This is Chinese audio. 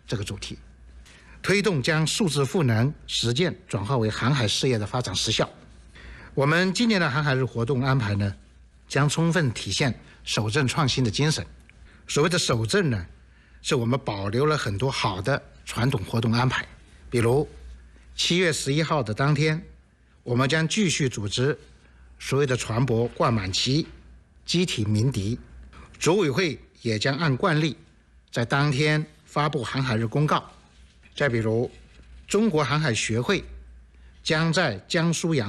这个主题，推动将数字赋能实践转化为航海事业的发展实效。我们今年的航海日活动安排呢，将充分体现守正创新的精神。所谓的守正呢，是我们保留了很多好的传统活动安排，比如7月11号的当天，我们将继续组织所谓的船舶挂满旗、集体鸣笛。组委会也将按惯例在当天发布航海日公告。再比如，中国航海学会将在江苏扬